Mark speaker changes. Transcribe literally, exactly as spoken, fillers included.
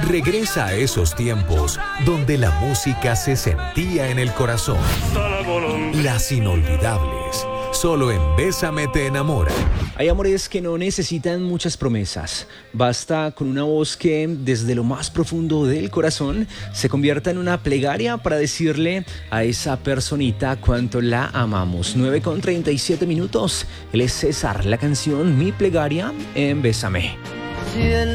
Speaker 1: Regresa a esos tiempos donde la música se sentía en el corazón. Las inolvidables. Solo en Bésame te enamora.
Speaker 2: Hay amores que no necesitan muchas promesas. Basta con una voz que, desde lo más profundo del corazón, se convierta en una plegaria para decirle a esa personita cuánto la amamos. nueve con treinta y siete minutos. Él es César. La canción Mi Plegaria en Bésame.